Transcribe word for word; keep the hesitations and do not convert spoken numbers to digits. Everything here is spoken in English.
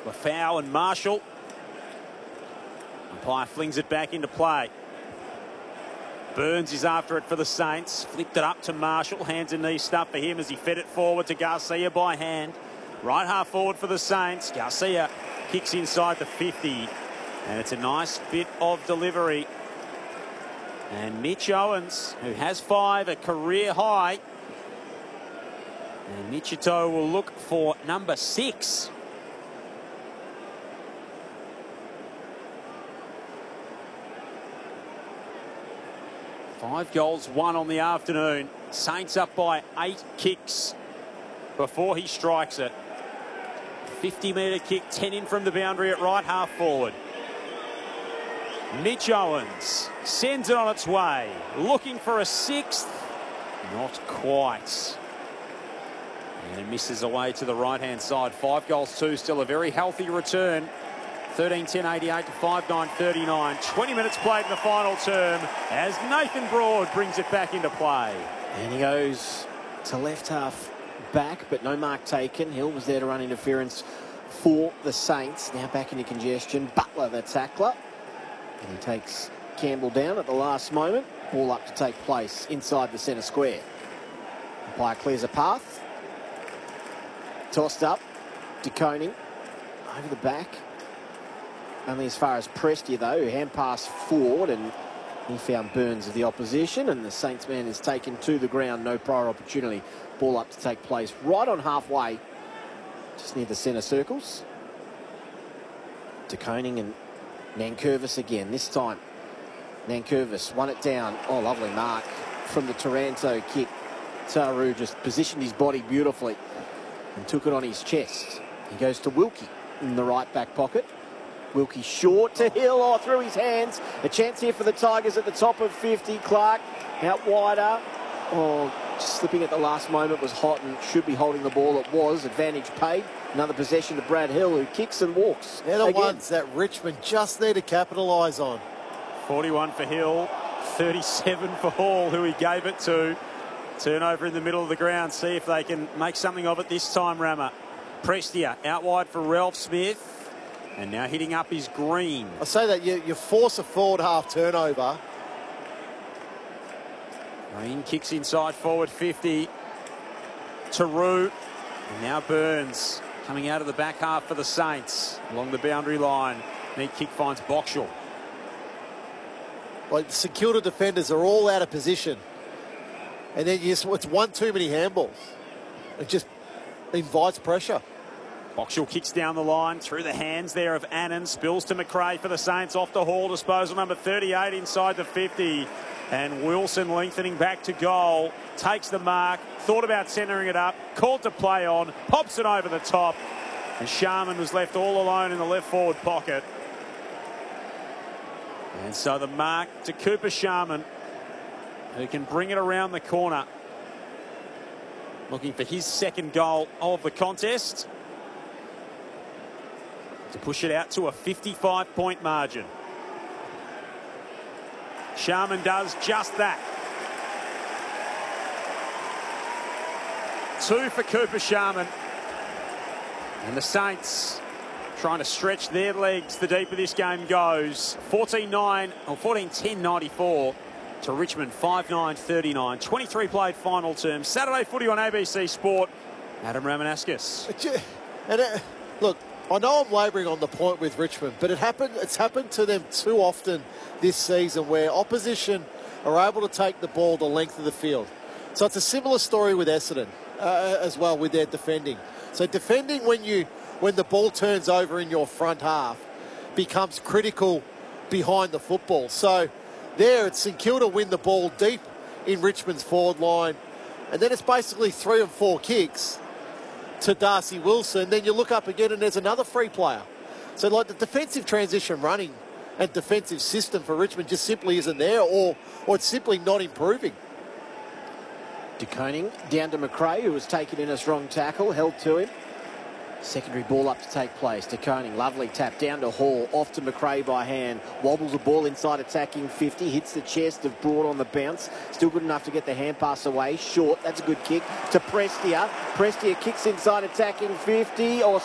Lafau and Marshall. Umpire flings it back into play. Burns is after it for the Saints. Flipped it up to Marshall. Hands and knee stuff for him as he fed it forward to Garcia by hand. Right half forward for the Saints. Garcia kicks inside the fifty. And it's a nice bit of delivery. And Mitch Owens, who has five, a career high. And Michito will look for number six. Five goals, one on the afternoon. Saints up by eight kicks before he strikes it. fifty metre kick, ten in from the boundary at right half forward. Mitch Owens sends it on its way, looking for a sixth. Not quite. And it misses away to the right-hand side. Five goals, two, still a very healthy return. thirteen ten eighty-eight to five nine thirty-nine. twenty minutes played in the final term as Nathan Broad brings it back into play. And he goes to left half back, but no mark taken. Hill was there to run interference for the Saints. Now back into congestion. Butler, the tackler. And he takes Campbell down at the last moment. Ball up to take place inside the centre square. Umpire clears a path. Tossed up. De Koning over the back. Only as far as Prestia, though, who hand passed forward, and he found Burns of the opposition, and the Saints man is taken to the ground. No prior opportunity. Ball up to take place right on halfway, just near the centre circles. De Koning and Nankervis again. This time, Nankervis won it down. Oh, lovely mark from the Taranto kick. Taru just positioned his body beautifully and took it on his chest. He goes to Wilkie in the right back pocket. Wilkie short to Hill, oh, through his hands. A chance here for the Tigers at the top of fifty. Clark out wider. Oh, just slipping at the last moment, was hot and should be holding the ball. It was. Advantage paid. Another possession to Brad Hill, who kicks and walks. They're the again. ones that Richmond just need to capitalise on. forty-one for Hill, thirty-seven for Hall, who he gave it to. Turnover in the middle of the ground. See if they can make something of it this time, Rammer. Prestia out wide for Ralph Smith. And now hitting up is Green. I say that you, you force a forward half turnover. Green kicks inside forward fifty. Taru. And now Burns coming out of the back half for the Saints along the boundary line. Neat kick finds Boxall. Like the St Kilda defenders are all out of position. And then you just, it's one too many handballs. It just invites pressure. Boxall kicks down the line through the hands there of Annan. Spills to McRae for the Saints. Off to Hall. Disposal number thirty-eight inside the fifty. And Wilson lengthening back to goal. Takes the mark. Thought about centering it up. Called to play on. Pops it over the top. And Sharman was left all alone in the left forward pocket. And so the mark to Cooper Sharman, who can bring it around the corner. Looking for his second goal of the contest, to push it out to a fifty-five point margin. Sharman does just that. Two for Cooper Sharman. And the Saints trying to stretch their legs the deeper this game goes. fourteen nine or fourteen ten ninety-four to Richmond five nine thirty-nine. twenty-three played final term. Saturday footy on A B C Sport. Adam Ramanauskas. And it, look, I know I'm labouring on the point with Richmond, but it happened. It's happened to them too often this season where opposition are able to take the ball the length of the field. So it's a similar story with Essendon uh, as well with their defending. So defending when you when the ball turns over in your front half becomes critical behind the football. So there, it's St Kilda win the ball deep in Richmond's forward line, and then it's basically three or four kicks to Darcy Wilson. Then you look up again and there's another free player. So like the defensive transition running and defensive system for Richmond just simply isn't there, or or it's simply not improving. De Koning down to McRae, who was taken in a strong tackle, held to him. Secondary ball up to take place. De Koning, lovely tap down to Hall, off to McRae by hand. Wobbles the ball inside attacking fifty, hits the chest of Broad on the bounce. Still good enough to get the hand pass away. Short, that's a good kick to Prestia. Prestia kicks inside attacking fifty, or